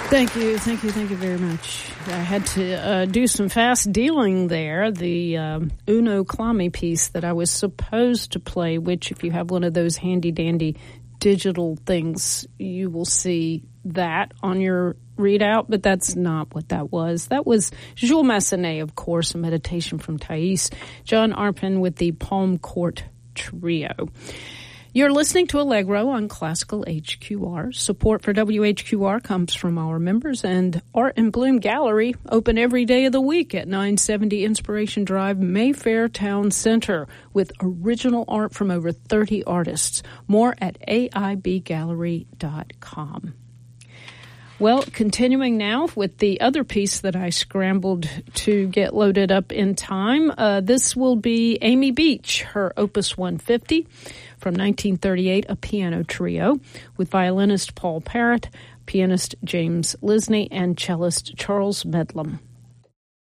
Thank you very much. I had to do some fast dealing there. The Uno Clami piece that I was supposed to play, which if you have one of those handy-dandy digital things, you will see that on your readout, but that's not what that was. That was Jules Massenet, of course, a meditation from Thais. John Arpin with the Palm Court Trio. You're listening to Allegro on Classical HQR. Support for WHQR comes from our members, and Art and Bloom Gallery open every day of the week at 970 Inspiration Drive, Mayfair Town Center, with original art from over 30 artists. More at aibgallery.com. Well, continuing now with the other piece that I scrambled to get loaded up in time. This will be Amy Beach, her Opus 150 from 1938, a piano trio with violinist Paul Parrott, pianist James Lisney, and cellist Charles Medlam.